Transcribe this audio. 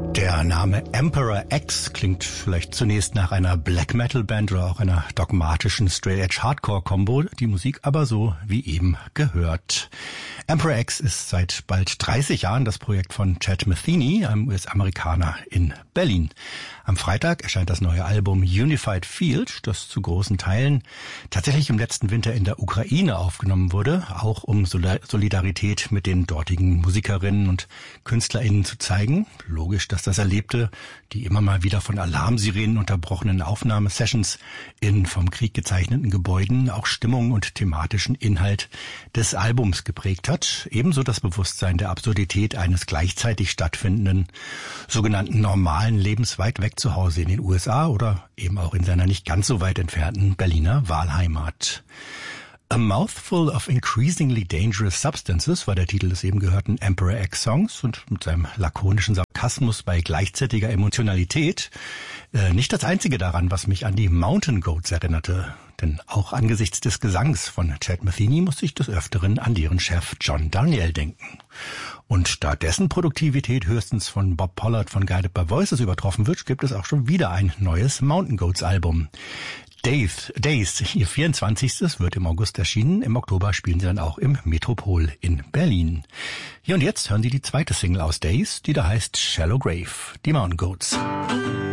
Der Name Emperor X klingt vielleicht zunächst nach einer Black Metal Band oder auch einer dogmatischen Straight Edge Hardcore Combo, die Musik aber so wie eben gehört. Emperor X ist seit bald 30 Jahren das Projekt von Chad Metheny, einem US-Amerikaner in Berlin. Am Freitag erscheint das neue Album Unified Field, das zu großen Teilen tatsächlich im letzten Winter in der Ukraine aufgenommen wurde, auch um Solidarität mit den dortigen Musikerinnen und KünstlerInnen zu zeigen. Logisch, dass das Erlebte, die immer mal wieder von Alarmsirenen unterbrochenen Aufnahmesessions in vom Krieg gezeichneten Gebäuden auch Stimmung und thematischen Inhalt des Albums geprägt hat. Ebenso das Bewusstsein der Absurdität eines gleichzeitig stattfindenden sogenannten normalen Lebens weit weg zu Hause in den USA oder eben auch in seiner nicht ganz so weit entfernten Berliner Wahlheimat. A Mouthful of Increasingly Dangerous Substances war der Titel des eben gehörten Emperor X Songs und mit seinem lakonischen Sarkasmus bei gleichzeitiger Emotionalität nicht das einzige daran, was mich an die Mountain Goats erinnerte. Denn auch angesichts des Gesangs von Chad Metheny musste ich des Öfteren an deren Chef John Darnielle denken. Und da dessen Produktivität höchstens von Bob Pollard von Guided by Voices übertroffen wird, gibt es auch schon wieder ein neues Mountain Goats Album. Days, ihr 24. wird im August erschienen. Im Oktober spielen sie dann auch im Metropol in Berlin. Hier und jetzt hören Sie die zweite Single aus Days, die da heißt Shallow Grave, die Mountain Goats.